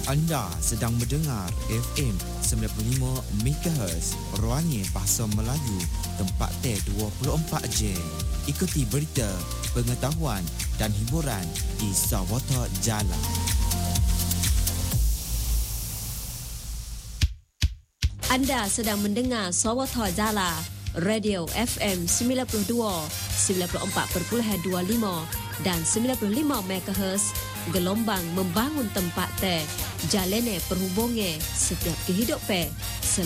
Anda sedang mendengar FM 95 MHz Ruangnya Bahasa Melayu, tempat T24 Jam. Ikuti berita, pengetahuan dan hiburan di Sawata Jala. Anda sedang mendengar Sawata Jala, Radio FM 92, 94.25 dan 95 MHz, gelombang membangun tempat teh, jalane perhubungan setiap kehidupan.